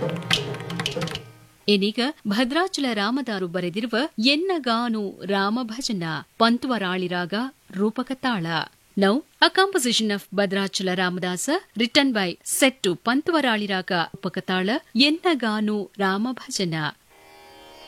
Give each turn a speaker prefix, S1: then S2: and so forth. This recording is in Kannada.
S1: ಏನೀಗ ಭದ್ರಾಚಲ ರಾಮದಾರು ಬರೆದಿರುವ ಎನ್ನಗಾನು ರಾಮಭಜನ ಪಂತುವರಾಳಿ ರಾಗ ರೂಪಕ ತಾಳ. Now, a composition of Bhadrachala Ramadasa written by Settu Pantwarali Raga Upakatala Yennaganu Rama Bhajana.